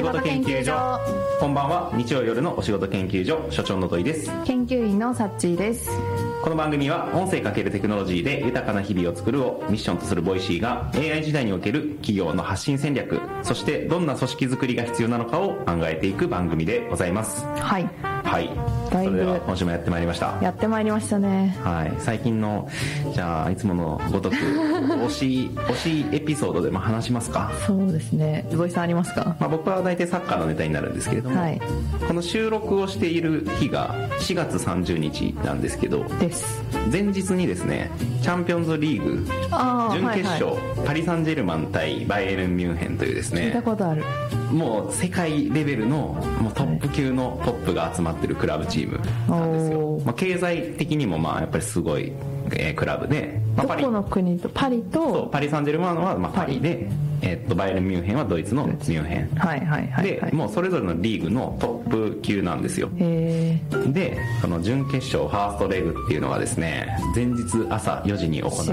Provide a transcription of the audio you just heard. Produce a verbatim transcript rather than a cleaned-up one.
事研究所。こんばんは。日曜夜のお仕事研究所所長の土井です。 研究員のさっちーです。 この番組は音声×テクノロジーで豊かな日々を作るをミッションとするボイシーが エーアイ 時代における企業の発信戦略、そしてどんな組織づくりが必要なのかを考えていく番組でございます。 はいはい。それでは今週もやってまいりました。 やってまいりましたね。 はい。最近のじゃあいつものごとく推し推しエピソードでも話しますか。 そうですね。土井さんありますか。 まあ、僕は大体サッカーのネタになるんですけれども、はい、この収録をしている日がしがつさんじゅうにちなんですけど、 です前日にですね、チャンピオンズリーグ準決勝、はいはい、パリ・サンジェルマン対バイエルン・ミュンヘンというですね、 聞いたことある。 もう世界レベルのもうトップ級のトップが集まってるクラブチームなんですよ。まあ、経済的にもまあやっぱりすごい、えー、クラブで、まあ、 どこの国とパリと、 そうパリ・サンジェルマンはまあパリで、えっと、バイエルン・ミュンヘンはドイツのミュンヘン、 はいはいはい、はい、 でもうそれぞれのリーグのトップ級なんですよ。 へでその準決勝ファーストレグっていうのがですね、前日朝よじに行わ